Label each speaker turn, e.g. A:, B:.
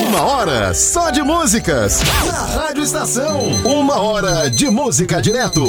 A: Uma hora só de músicas. Na Rádio Estação. Uma hora de música direto.